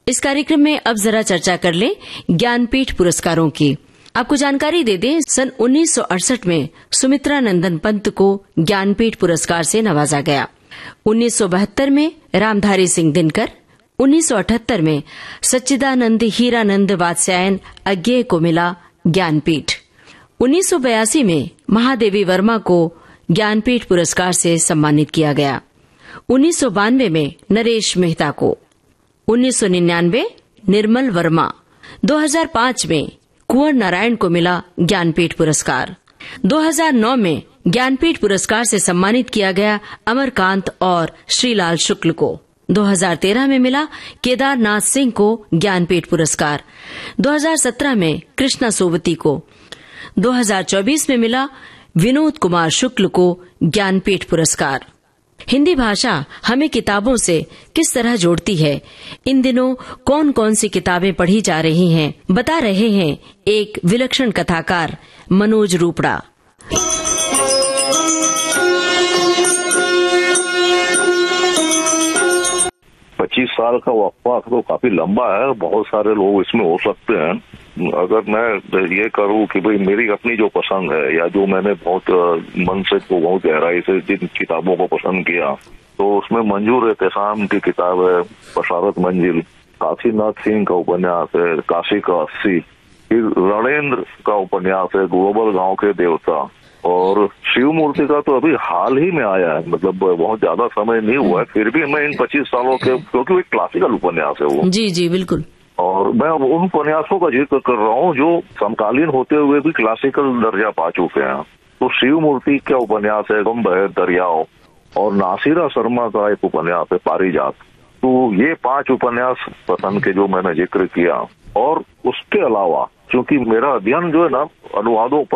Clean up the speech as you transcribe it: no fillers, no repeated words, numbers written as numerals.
इस कार्यक्रम में अब जरा चर्चा कर लें ज्ञानपीठ पुरस्कारों की। आपको जानकारी दे दें, सन 1968 में सुमित्रा नंदन पंत को ज्ञानपीठ पुरस्कार से नवाजा गया। 1972 में रामधारी सिंह दिनकर, 1978 में सच्चिदानंद हीरानंद वात्स्यायन अज्ञेय को मिला ज्ञानपीठ। 1982 में महादेवी वर्मा को ज्ञानपीठ पुरस्कार से सम्मानित किया गया। 1992 में नरेश मेहता को, 1999 निर्मल वर्मा, 2005 में कुंवर नारायण को मिला ज्ञानपीठ पुरस्कार। 2009 में ज्ञानपीठ पुरस्कार से सम्मानित किया गया अमरकांत और श्रीलाल शुक्ल को। 2013 में मिला केदारनाथ सिंह को ज्ञानपीठ पुरस्कार। 2017 में कृष्णा सोवती को। 2024 में मिला विनोद कुमार शुक्ल को ज्ञानपीठ पुरस्कार। हिंदी भाषा हमें किताबों से किस तरह जोड़ती है, इन दिनों कौन कौन सी किताबें पढ़ी जा रही हैं, बता रहे हैं एक विलक्षण कथाकार मनोज रूपड़ा। 25 साल का वक्फा तो काफी लंबा है, बहुत सारे लोग इसमें हो सकते हैं। अगर मैं ये करूं कि भाई मेरी अपनी जो पसंद है या जो मैंने बहुत मन से बहुत गहराई से जिन किताबों को पसंद किया, तो उसमें मंजूर एहतेशाम की किताब है बशारत मंजिल, काशीनाथ सिंह का उपन्यास है काशी का 80, फिर रणेंद्र का उपन्यास है ग्लोबल गांव के देवता, और शिव मूर्ति का तो अभी हाल ही में आया है, मतलब बहुत ज्यादा समय नहीं हुआ है, फिर भी मैं इन 25 सालों के, क्योंकि वो एक क्लासिकल उपन्यास है वो। जी जी बिल्कुल। और मैं उन उपन्यासों का जिक्र कर रहा हूँ जो समकालीन होते हुए भी क्लासिकल दर्जा पा चुके हैं। तो शिव मूर्ति का उपन्यास है गम बहे दरियाओं, और नासिरा शर्मा का एक उपन्यास है पारिजात। तो ये 5 उपन्यास पसंद के जो मैंने जिक्र किया। और उसके अलावा क्योंकि मेरा अध्ययन जो है ना अनुवादों पर